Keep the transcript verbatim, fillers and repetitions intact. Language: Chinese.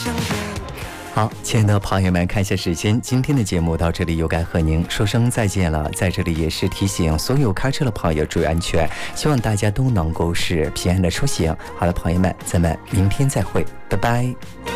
好，亲爱的朋友们，看一下时间，今天的节目到这里又该和您说声再见了。在这里也是提醒所有开车的朋友注意安全，希望大家都能够是平安的出行。好了，朋友们，咱们明天再会，拜拜。